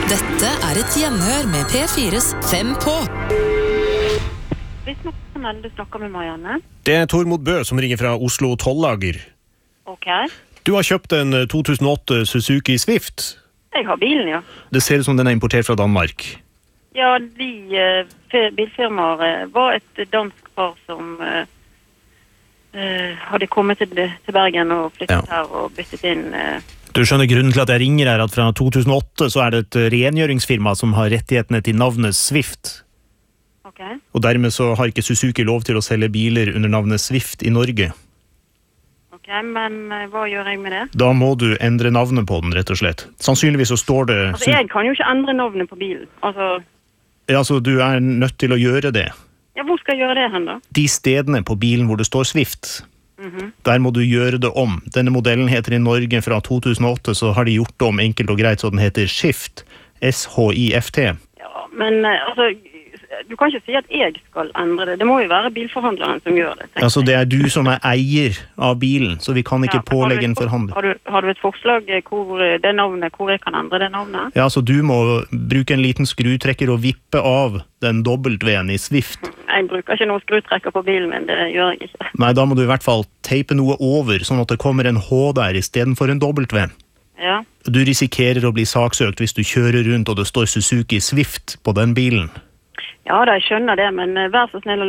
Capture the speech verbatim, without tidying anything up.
Dette er et gjenhør med P fires Fem på. Hvis noen du snakker med Marianne. Det er Tormod Bø som ringer fra Oslo Tollager. Ok. Du har kjøpt en to tusen og åtte Suzuki Swift. Jeg har bilen, ja. Det ser ut som den er importert fra Danmark. Ja, de uh, bilfirmaer uh, var et dansk par som uh, uh, hadde kommet til, til Bergen og flyttet ja. her og byttet inn. Uh. Du skjønner grunnen til at jeg ringer her, at fra to tusen og åtte så er det et rengjøringsfirma som har rettighetene til navnet Swift. Ok. Og dermed så har ikke Suzuki lov til å selge biler under navnet Swift i Norge. Ok, men uh, hva gjør jeg med det? Da må du endre navnet på den, rett og slett. Sannsynligvis så står det... Altså, jeg kan jo ikke endre navnet på bilen. Altså... Ja, altså, du er nødt til å gjøre det. Ja, hvor skal jeg gjøre det hen da? De stedene på bilen hvor det står Swift, mm-hmm. der må du gjøre det om. Denne modellen heter i Norge fra to tusen og åtte, så har de gjort det om enkelt og greit, så den heter Shift. S H I F T. Ja, men uh, altså... Du kan ikke si at jeg skal endre det. Det må jo være bilforhandleren som gjør det. Altså, det er du som er eier av bilen, så vi kan ikke ja, pålegge en forhandler. Har du, har du et forslag hvor, det navnet, hvor jeg kan endre det navnet? Ja, så du må bruke en liten skrutrekker og vippe av den W-en i Swift. Jeg bruker ikke noen skrutrekker på bilen min, det gjør jeg ikke. Nei, da må du i hvert fall teipe noe over, sånn at det kommer en H der i stedet for en W. Ja. Du risikerer å bli saksøkt hvis du kjører rundt og det står Suzuki Swift på den bilen. Ja, da, jeg skjønner det, men vær så snill å